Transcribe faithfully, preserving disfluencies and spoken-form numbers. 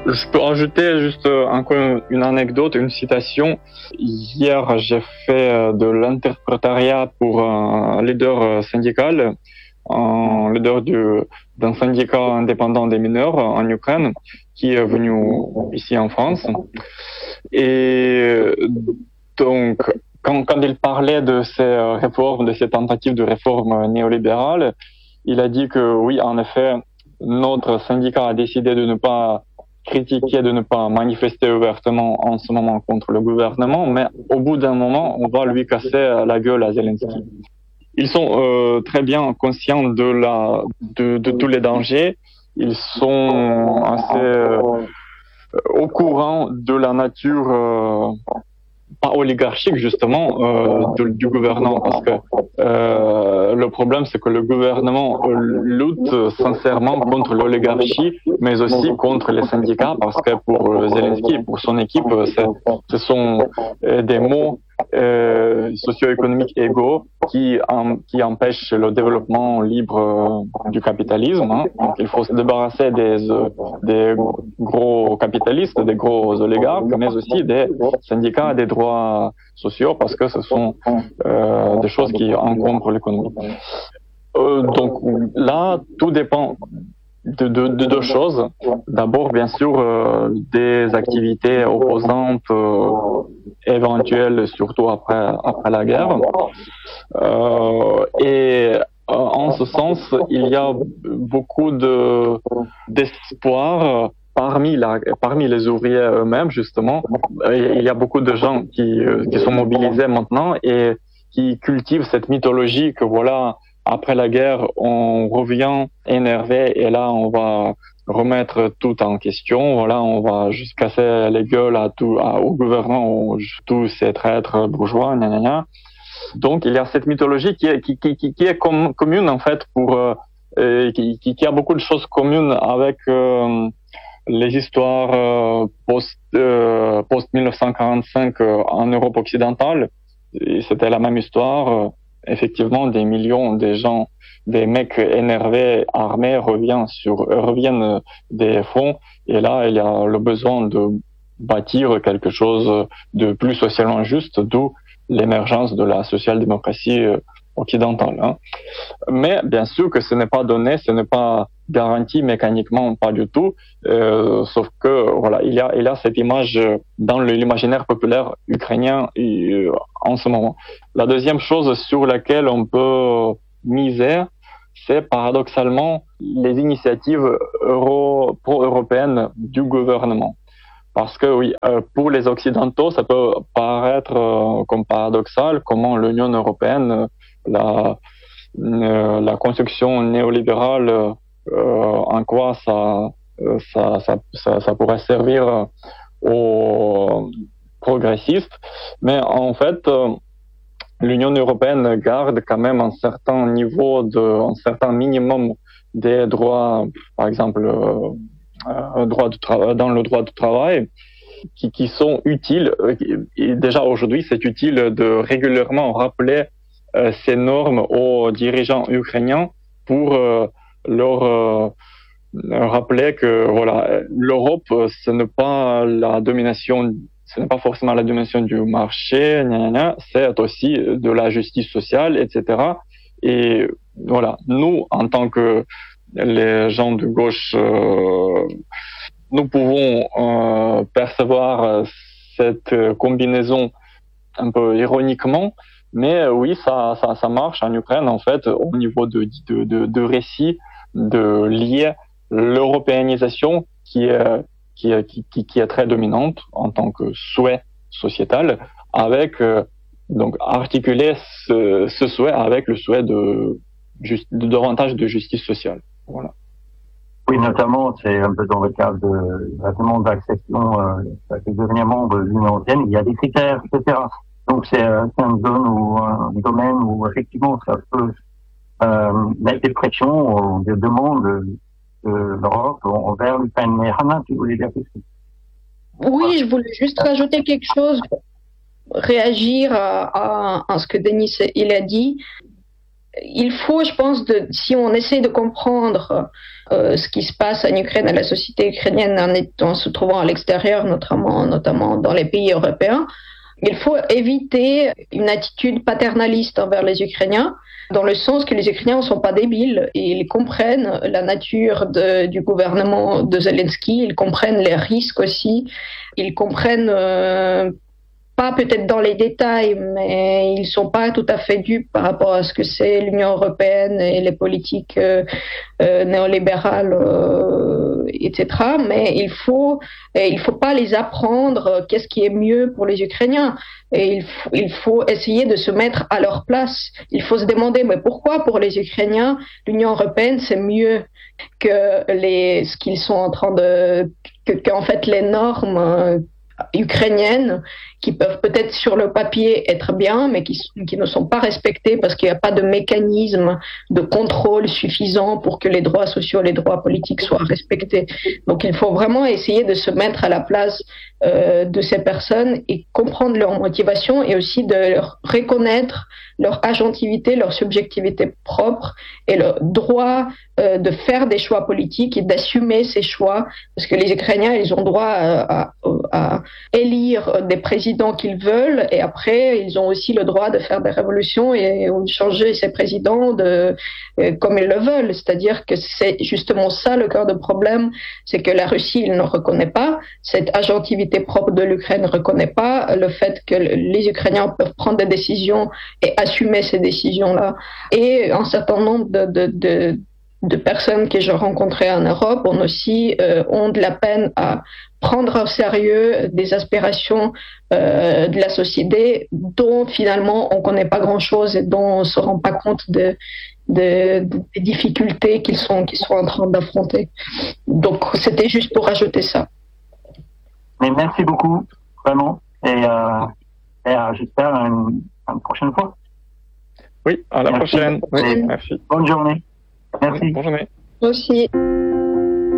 Je peux ajouter juste encore une anecdote, une citation. Hier, j'ai fait de l'interprétariat pour un leader syndical, un leader du, d'un syndicat indépendant des mineurs en Ukraine, qui est venu ici en France. Et donc, quand, quand il parlait de ces réformes, de ces tentatives de réforme néolibérale, il a dit que oui, en effet, notre syndicat a décidé de ne pas critiquer, de ne pas manifester ouvertement en ce moment contre le gouvernement, mais au bout d'un moment, on va lui casser la gueule à Zelensky. Ils sont euh, très bien conscients de, la, de, de tous les dangers. Ils sont assez euh, au courant de la nature euh, pas oligarchique justement euh, de, du gouvernement, parce que euh, le problème c'est que le gouvernement lutte sincèrement contre l'oligarchie, mais aussi contre les syndicats, parce que pour Zelensky et pour son équipe, ce sont des mots euh, socio-économiques égaux qui, en, qui empêchent le développement libre euh, du capitalisme. Hein. Donc il faut se débarrasser des, euh, des gros capitalistes, des gros oligarques, mais aussi des syndicats, des droits sociaux, parce que ce sont euh, des choses qui encombrent l'économie. Euh, donc là, tout dépend de, de, de deux choses. D'abord, bien sûr, euh, des activités opposantes euh, éventuelles, surtout après, après la guerre. Euh, et euh, en ce sens, il y a beaucoup de, d'espoir parmi, la, parmi les ouvriers eux-mêmes, justement. Il y a beaucoup de gens qui, qui sont mobilisés maintenant et qui cultivent cette mythologie que voilà, après la guerre, on revient énervé et là, on va remettre tout en question. Voilà, on va juste casser les gueules à tout, à, au gouvernement, tous ces traîtres bourgeois, gna gna gna. Donc, il y a cette mythologie qui est, qui, qui, qui est com- commune, en fait, pour, euh, qui, qui, qui a beaucoup de choses communes avec euh, les histoires euh, post, euh, post mille neuf cent quarante-cinq euh, en Europe occidentale. Et c'était la même histoire. Euh, effectivement, des millions de gens, des mecs énervés, armés, reviennent sur, reviennent des fronts. Et là, il y a le besoin de bâtir quelque chose de plus socialement juste, d'où l'émergence de la social-démocratie occidentale. Hein. Mais bien sûr que ce n'est pas donné, ce n'est pas garanti mécaniquement, pas du tout. Euh, sauf que voilà, il y a, il y a cette image dans l'imaginaire populaire ukrainien euh, en ce moment. La deuxième chose sur laquelle on peut miser, c'est paradoxalement les initiatives euro, pro-européennes du gouvernement. Parce que oui, euh, pour les Occidentaux, ça peut paraître euh, comme paradoxal comment l'Union européenne, la, euh, la construction néolibérale, euh, en quoi ça, ça, ça, ça, ça pourrait servir aux progressistes. Mais en fait, euh, l'Union européenne garde quand même un certain niveau, de, un certain minimum des droits, par exemple, euh, Euh, droit de tra- dans le droit du travail, qui, qui sont utiles. Et déjà aujourd'hui, c'est utile de régulièrement rappeler euh, ces normes aux dirigeants ukrainiens pour euh, leur euh, rappeler que voilà, l'Europe, ce n'est pas la domination, ce n'est pas forcément la domination du marché, gna gna gna, c'est aussi de la justice sociale, et cetera. Et voilà, nous, en tant que les gens de gauche, euh, nous pouvons euh, percevoir cette combinaison un peu ironiquement, mais euh, oui, ça, ça, ça marche en Ukraine en fait au niveau de, de, de, de récit, de lier l'européanisation qui est, qui, est, qui, qui est très dominante en tant que souhait sociétal, avec euh, donc articuler ce, ce souhait avec le souhait de, de davantage de justice sociale. Voilà. Oui, notamment, c'est un peu dans le cadre de la demande d'accession euh, de devenir membre de l'Union européenne, il y a des critères, et cetera. Donc c'est, euh, c'est une zone ou un domaine où effectivement ça peut euh, mettre des pressions, ou des demandes de, de l'Europe envers l'Ukraine. Mais Hannah, tu voulais dire quelque chose? Oui, je voulais juste rajouter quelque chose, réagir à, à, à ce que Denis il a dit. il faut, je pense, de, si on essaie de comprendre euh, ce qui se passe en Ukraine, à la société ukrainienne, en, étant, en se trouvant à l'extérieur, notamment, notamment dans les pays européens, il faut éviter une attitude paternaliste envers les Ukrainiens, dans le sens que les Ukrainiens ne sont pas débiles, et ils comprennent la nature de, du gouvernement de Zelensky, ils comprennent les risques aussi, ils comprennent... Euh, pas peut-être dans les détails, mais ils ne sont pas tout à fait dupes par rapport à ce que c'est l'Union européenne et les politiques euh, euh, néolibérales, euh, et cetera. Mais il faut, il faut pas les apprendre qu'est-ce qui est mieux pour les Ukrainiens. Et il faut, il faut essayer de se mettre à leur place. Il faut se demander, mais pourquoi pour les Ukrainiens, l'Union européenne, c'est mieux que les, ce qu'ils sont en train de, que, qu'en fait les normes ukrainiennes qui peuvent peut-être sur le papier être bien, mais qui, qui ne sont pas respectées parce qu'il n'y a pas de mécanisme de contrôle suffisant pour que les droits sociaux, les droits politiques soient respectés. Donc il faut vraiment essayer de se mettre à la place euh, de ces personnes et comprendre leur motivation et aussi de leur reconnaître leur agentivité, leur subjectivité propre et leur droit euh, de faire des choix politiques et d'assumer ces choix, parce que les Ukrainiens, ils ont droit à, à, à élire des présidents qu'ils veulent, et après, ils ont aussi le droit de faire des révolutions et de changer ces présidents de, euh, comme ils le veulent. C'est-à-dire que c'est justement ça le cœur du problème, c'est que la Russie, il ne reconnaît pas, cette agentivité propre de l'Ukraine ne reconnaît pas le fait que les Ukrainiens peuvent prendre des décisions et assumer ces décisions-là. Et un certain nombre de, de, de, de personnes que j'ai rencontrées en Europe ont aussi euh, ont de la peine à prendre au sérieux des aspirations euh, de la société dont finalement on ne connaît pas grand-chose et dont on ne se rend pas compte de, de, de, des difficultés qu'ils sont, qu'ils sont en train d'affronter. Donc c'était juste pour ajouter ça. Mais merci beaucoup, vraiment. Et, euh, et euh, j'espère à une, à une prochaine fois. Oui, à la merci. prochaine. Oui, merci. Bonne journée. Merci. Oui, bonne journée. Aussi.